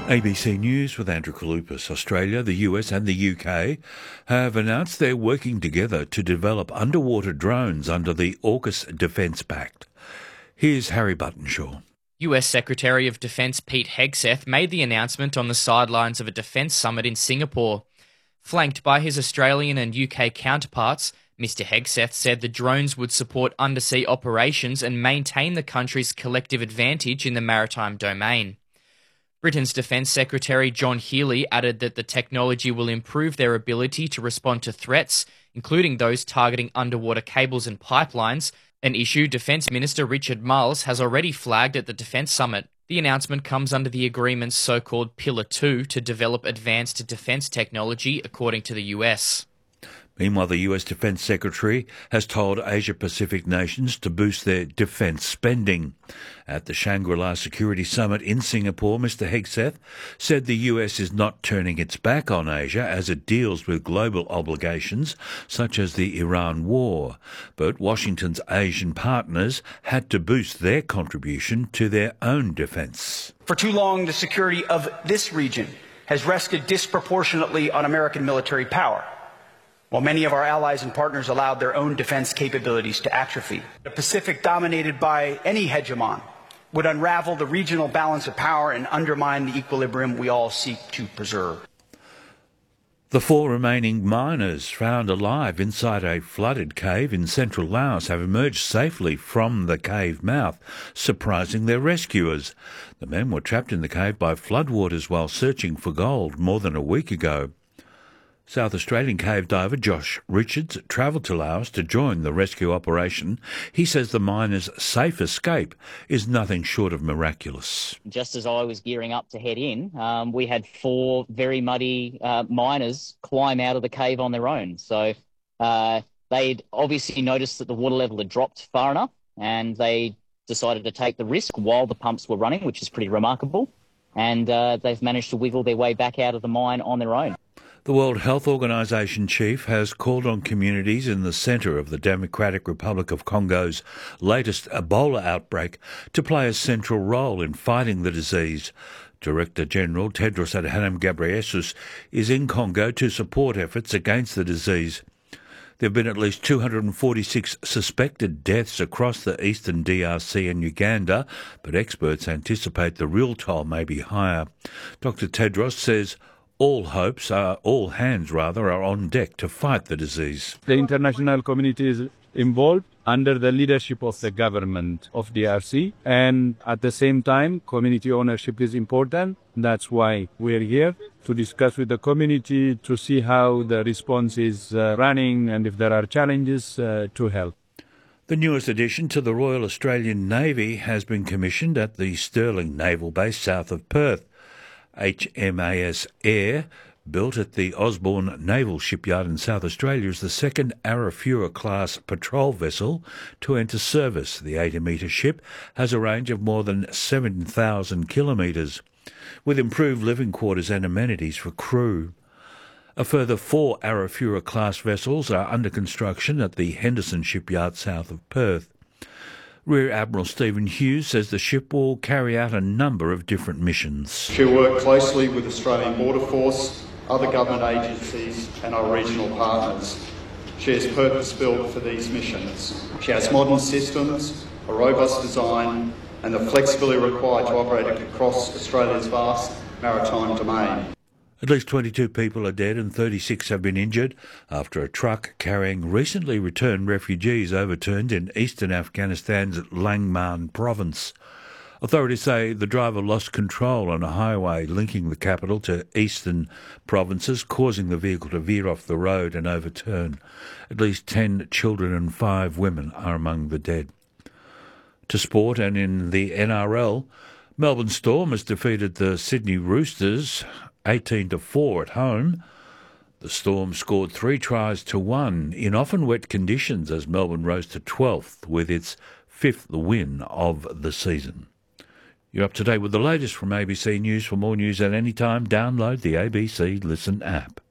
ABC News with Andrew Kalupas. Australia, the US and the UK have announced they're working together to develop underwater drones under the AUKUS Defence Pact. Here's Harry Buttonshaw. US Secretary of Defence Pete Hegseth made the announcement on the sidelines of a defence summit in Singapore. Flanked by his Australian and UK counterparts, Mr Hegseth said the drones would support undersea operations and maintain the country's collective advantage in the maritime domain. Britain's Defence Secretary John Healey added that the technology will improve their ability to respond to threats, including those targeting underwater cables and pipelines, an issue Defence Minister Richard Marles has already flagged at the Defence Summit. The announcement comes under the agreement's so-called Pillar 2 to develop advanced defence technology, according to the US. Meanwhile, the US Defence Secretary has told Asia-Pacific nations to boost their defence spending. At the Shangri-La Security Summit in Singapore, Mr Hegseth said the US is not turning its back on Asia as it deals with global obligations such as the Iran war. But Washington's Asian partners had to boost their contribution to their own defence. For too long, the security of this region has rested disproportionately on American military power, while many of our allies and partners allowed their own defense capabilities to atrophy. A Pacific dominated by any hegemon would unravel the regional balance of power and undermine the equilibrium we all seek to preserve. The 4 remaining miners found alive inside a flooded cave in central Laos have emerged safely from the cave mouth, surprising their rescuers. The men were trapped in the cave by floodwaters while searching for gold more than a week ago. South Australian cave diver Josh Richards travelled to Laos to join the rescue operation. He says the miners' safe escape is nothing short of miraculous. Just as I was gearing up to head in, we had 4 very muddy miners climb out of the cave on their own. So they'd obviously noticed that the water level had dropped far enough, and they decided to take the risk while the pumps were running, which is pretty remarkable. And they've managed to wiggle their way back out of the mine on their own. The World Health Organization chief has called on communities in the centre of the Democratic Republic of Congo's latest Ebola outbreak to play a central role in fighting the disease. Director General Tedros Adhanom Ghebreyesus is in Congo to support efforts against the disease. There have been at least 246 suspected deaths across the eastern DRC and Uganda, but experts anticipate the real toll may be higher. Dr Tedros says all hands are on deck to fight the disease. The international community is involved under the leadership of the government of DRC, and at the same time, community ownership is important. That's why we're here to discuss with the community to see how the response is running and if there are challenges to help. The newest addition to the Royal Australian Navy has been commissioned at the Stirling Naval Base south of Perth. HMAS Air, built at the Osborne Naval Shipyard in South Australia, is the second Arafura-class patrol vessel to enter service. The 80-metre ship has a range of more than 7,000 kilometres, with improved living quarters and amenities for crew. A further 4 Arafura-class vessels are under construction at the Henderson Shipyard south of Perth. Rear Admiral Stephen Hughes says the ship will carry out a number of different missions. She'll work closely with Australian Border Force, other government agencies and our regional partners. She is purpose-built for these missions. She has modern systems, a robust design and the flexibility required to operate across Australia's vast maritime domain. At least 22 people are dead and 36 have been injured after a truck carrying recently returned refugees overturned in eastern Afghanistan's Langbaan province. Authorities say the driver lost control on a highway linking the capital to eastern provinces, causing the vehicle to veer off the road and overturn. At least 10 children and 5 women are among the dead. To sport, and in the NRL, Melbourne Storm has defeated the Sydney Roosters 18-4 at home. The Storm scored 3 tries to 1 in often wet conditions as Melbourne rose to 12th with its 5th win of the season. You're up to date with the latest from ABC News. For more news at any time, download the ABC Listen app.